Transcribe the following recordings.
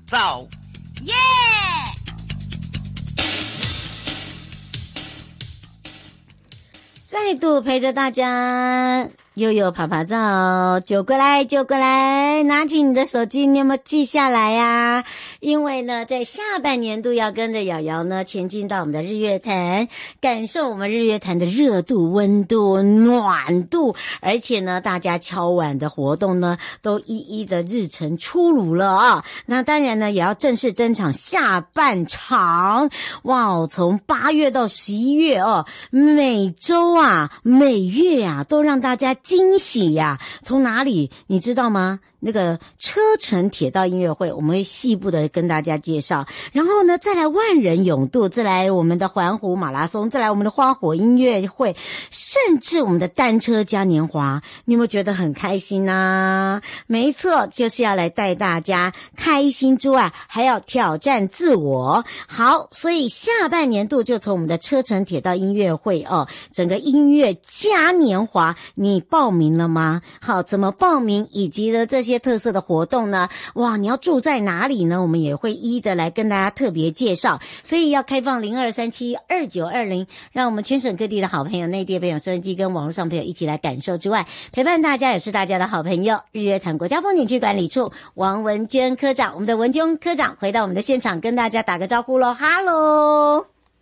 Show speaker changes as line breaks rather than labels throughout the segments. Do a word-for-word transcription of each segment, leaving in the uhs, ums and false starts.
照，
耶！再度陪着大家悠悠爬爬照，就过来就过来，拿起你的手机，你有没有记下来呀？因为呢，在下半年度要跟着瑶瑶呢前进到我们的日月潭，感受我们日月潭的热度、温度、暖度，而且呢，大家敲碗的活动呢都一一的日程出炉了啊。那当然呢，也要正式登场下半场，哇，从八月到十一月哦，每周啊、每月啊，都让大家惊喜呀、啊！从哪里你知道吗？那个车城铁道音乐会，我们会细部的跟大家介绍。然后呢，再来万人泳渡，再来我们的环湖马拉松，再来我们的花火音乐会，甚至我们的单车嘉年华，你有没有觉得很开心啊？没错，就是要来带大家开心之外，还要挑战自我。好，所以下半年度就从我们的车城铁道音乐会哦，整个音乐嘉年华，你报名了吗？好，怎么报名，以及呢这些特色的活动呢？哇，你要住在哪里呢？我们也会一一的来跟大家特别介绍，所以要开放零二三七二九二零，让我们全省各地的好朋友、内地朋友、收音机跟网络上朋友一起来感受之外，陪伴大家也是大家的好朋友。日月潭国家风景区管理处王文娟科长，我们的文娟科长回到我们的现场，跟大家打个招呼咯。哈喽。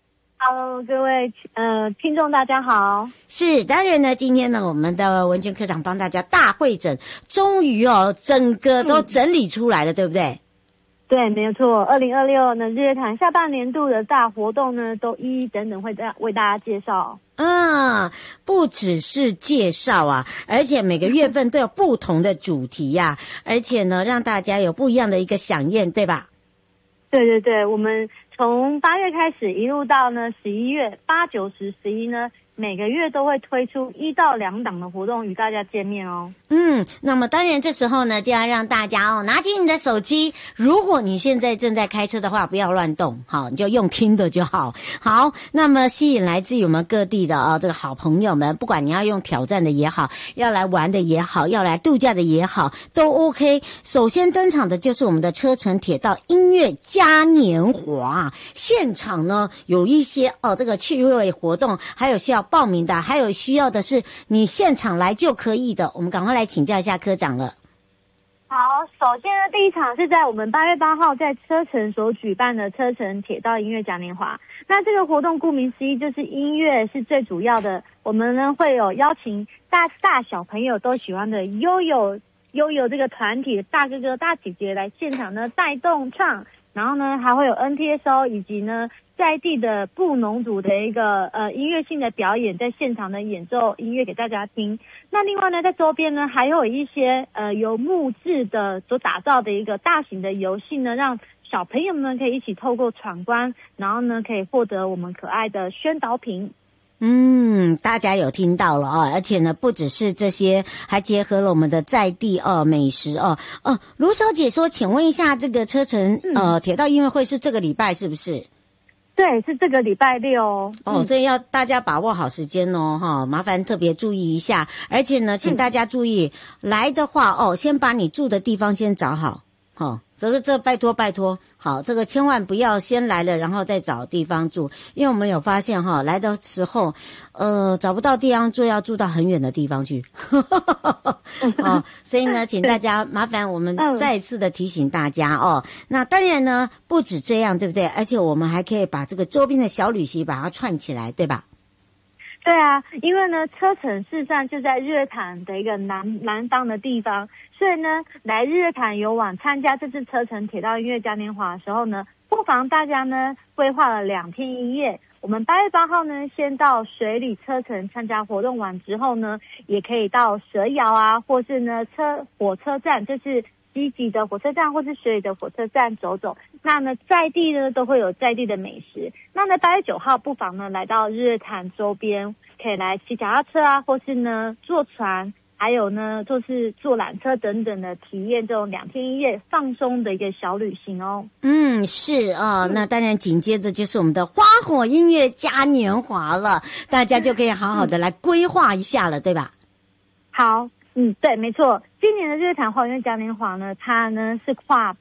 Hello， 各位呃听众大家好。
是，当然呢，今天呢，我们的文娟科长帮大家大会诊，终于哦，整个都整理出来了，嗯、对不对？
对，没有错。二零二六呢，日月潭下半年度的大活动呢，都一一等等会大为大家介绍。
啊，不只是介绍啊，而且每个月份都有不同的主题呀、啊，而且呢，让大家有不一样的一个飨宴，对吧？
对对对，我们从八月开始一路到呢十一月，八九十十一呢，每个月都会推出一到两档的活动与大家见面哦。
嗯，那么当然这时候呢，就要让大家哦拿起你的手机，如果你现在正在开车的话，不要乱动，好，你就用听的就好。好，那么吸引来自于我们各地的啊、哦、这个好朋友们，不管你要用挑战的也好，要来玩的也好，要来度假的也好，都 OK。首先登场的就是我们的车城铁道音乐嘉年华，现场呢有一些哦这个趣味活动，还有需要报名的，还有需要的是你现场来就可以的，我们赶快来请教一下科长了。
好，首先呢，第一场是在我们八月八号在车城所举办的车城铁道音乐嘉年华。那这个活动顾名思义就是音乐是最主要的，我们呢会有邀请大大小朋友都喜欢的悠悠悠悠这个团体的大哥哥大姐姐来现场呢带动唱，然后呢还会有 N T S O 以及呢在地的布农族的一个呃音乐性的表演，在现场呢演奏音乐给大家听。那另外呢，在周边呢还有一些呃由木质的所打造的一个大型的游戏呢，让小朋友们可以一起透过闯关，然后呢可以获得我们可爱的宣导品。
嗯，大家有听到了哦，而且呢，不只是这些，还结合了我们的在地哦美食哦哦。卢小姐说，请问一下，这个车城、嗯、呃铁道音乐会是这个礼拜是不是？
对，是这个礼拜六哦。
哦，
嗯、
所以要大家把握好时间哦，哈，麻烦特别注意一下。而且呢，请大家注意、嗯、来的话哦，先把你住的地方先找好，好。这个这拜托拜托，好，这个千万不要先来了，然后再找地方住，因为我们有发现哈，来的时候，呃，找不到地方住，要住到很远的地方去，哦，所以呢，请大家麻烦我们再一次的提醒大家哦。那当然呢，不止这样，对不对？而且我们还可以把这个周边的小旅行把它串起来，对吧？
对啊，因为呢，车城事实上就在日月潭的一个南南方的地方，所以呢，来日月潭游玩参加这次车城铁道音乐嘉年华的时候呢，不妨大家呢规划了两天一夜。我们八月八号呢，先到水里车城参加活动完之后呢，也可以到蛇窑啊，或是呢车火车站，就是积极的火车站或是水里的火车站走走。那呢，在地呢都会有在地的美食。那呢，八月九号不妨呢来到日月潭周边，可以来骑脚踏车啊，或是呢坐船，还有呢就是坐缆车等等的体验这种两天一夜放松的一个小旅行哦。
嗯，是啊、哦，那当然紧接着就是我们的花火音乐嘉年华了，大家就可以好好的来规划一下了，对吧？
好，嗯，对，没错。今年的日月潭花火音乐嘉年华呢，它呢是跨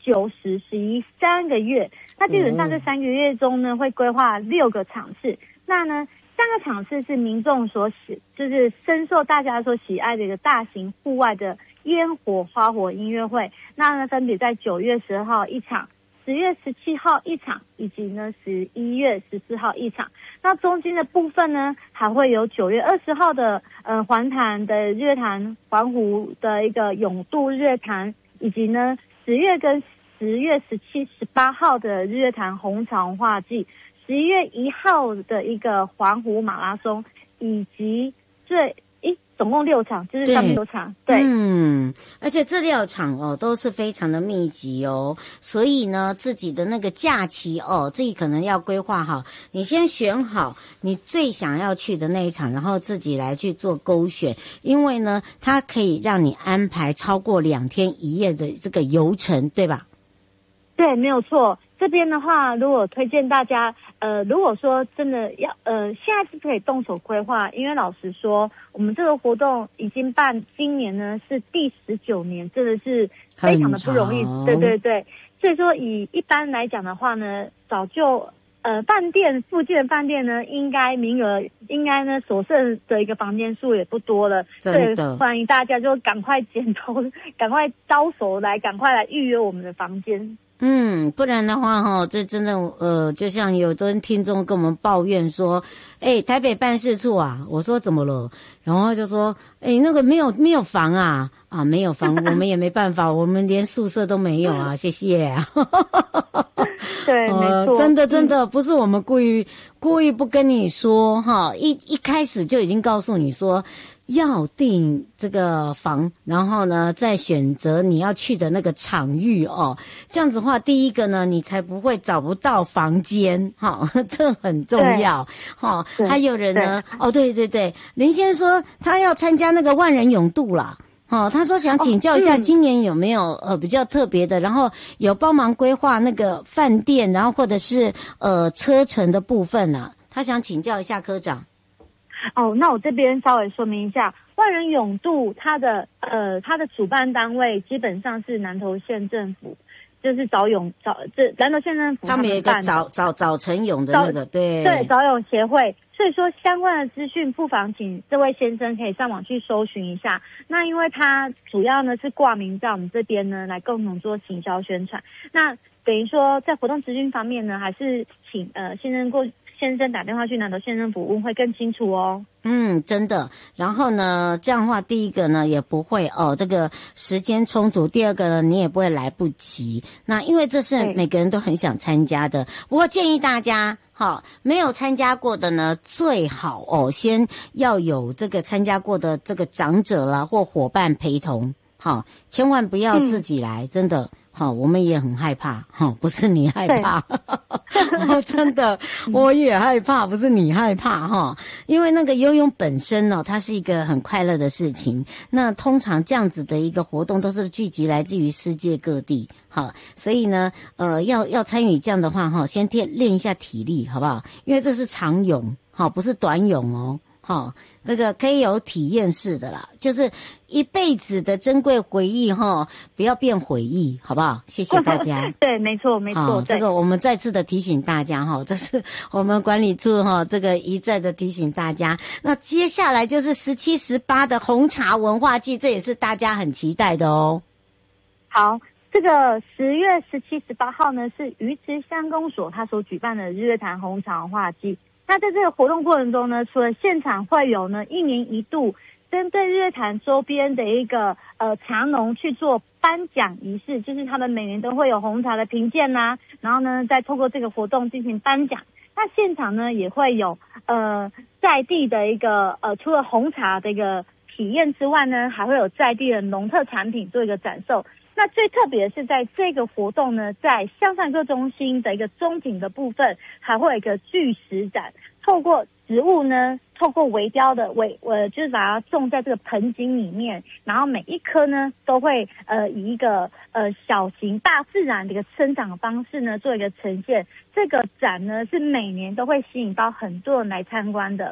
九、十、十一三个月。那基本上这三个月中呢，会规划六个场次。那呢，三个场次是民众所喜，就是深受大家所喜爱的一个大型户外的烟火花火音乐会。那呢，分别在九月十二号一场，十月十七号一场，以及呢十一月十四号一场。那中间的部分呢，还会有九月二十号的呃环潭的日月潭环湖的一个永渡日月潭，以及呢十月跟十月十七、十八号的日月潭红潮文化季，十一月一号的一个环湖马拉松，以及最诶总共六场，就是上面六场。对，
嗯，而且这六场哦都是非常的密集哦，所以呢自己的那个假期哦，自己可能要规划好，你先选好你最想要去的那一场，然后自己来去做勾选，因为呢它可以让你安排超过两天一夜的这个游程，对吧？
对，没有错。这边的话，如果推荐大家，呃，如果说真的要，呃，现在是可以动手规划，因为老实说，我们这个活动已经办，今年呢是第十九年，真的是非常的不容易。对对对，所以说以一般来讲的话呢，早就呃饭店附近的饭店呢，应该名额应该呢所剩的一个房间数也不多了，
真的
欢迎大家就赶快剪头，赶快招手来，赶快来预约我们的房间。
嗯，不然的话哈，这真的呃，就像有的人听众跟我们抱怨说，哎，台北办事处啊，我说怎么了？然后就说，哎，那个没有没有房啊，啊，没有房，我们也没办法，我们连宿舍都没有啊，谢谢啊。
对，
呃，
没错，
真的真的、嗯、不是我们故意故意不跟你说哈，一一开始就已经告诉你说要订这个房，然后呢再选择你要去的那个场域哦，这样子的话，第一个呢你才不会找不到房间哈，这很重要哈。还有人呢，哦对对对，林先生说他要参加那个万人泳渡啦。哦，他说想请教一下，今年有没有、哦嗯、呃比较特别的，然后有帮忙规划那个饭店，然后或者是呃车程的部分啊，他想请教一下科长。
哦，那我这边稍微说明一下，万人泳渡它的呃它的主办单位基本上是南投县政府，就是早泳早这南投县政府
他们有一个早早早晨泳的那个，对
对早泳协会。所以说相关的资讯不妨请这位先生可以上网去搜寻一下。那因为他主要呢是挂名在我们这边呢来共同做行销宣传。那等于说在活动资讯方面呢，还是请呃先生过先生打电话去南投县政府问会更清楚哦。
嗯，真的。然后呢，这样的话，第一个呢也不会哦这个时间冲突，第二个呢你也不会来不及。那因为这是每个人都很想参加的，不过建议大家好，没有参加过的呢，最好哦先要有这个参加过的这个长者啦或伙伴陪同，好，千万不要自己来，嗯、真的。好，我们也很害怕，哈，不是你害怕，哦，真的，我也害怕，不是你害怕，哈，因为那个游泳本身呢、哦，它是一个很快乐的事情。那通常这样子的一个活动都是聚集来自于世界各地，好，所以呢，呃，要要参与这样的话，哈，先练练一下体力，好不好？因为这是长泳，好，不是短泳哦。好、哦，这个可以有体验式的啦，就是一辈子的珍贵回忆哈、哦，不要变回忆，好不好？谢谢大家。
对，没错，没错、哦。
这个我们再次的提醒大家哈、哦，这是我们管理处哈、哦，这个一再的提醒大家。那接下来就是十七、十八的红茶文化季，这也是大家很期待的哦。
好，这个十月十七、十八号呢是鱼池乡公所他所举办的日月潭红茶文化季。那在这个活动过程中呢，除了现场会有呢一年一度针对日月潭周边的一个呃茶农去做颁奖仪式，就是他们每年都会有红茶的评鉴啦，然后呢再透过这个活动进行颁奖。那现场呢也会有呃在地的一个呃除了红茶的一个体验之外呢，还会有在地的农特产品做一个展售。那最特别的是，在这个活动呢，在向上科中心的一个中庭的部分，还会有一个巨石展，透过植物呢，透过微雕的微呃，就是把它种在这个盆景里面，然后每一颗呢，都会呃以一个呃小型大自然的一个生长的方式呢，做一个呈现。这个展呢，是每年都会吸引到很多人来参观的。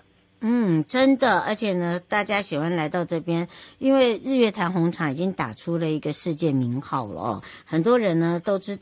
嗯，真的，而且呢，大家喜欢来到这边，因为日月潭红茶已经打出了一个世界名号了哦，很多人呢都知道。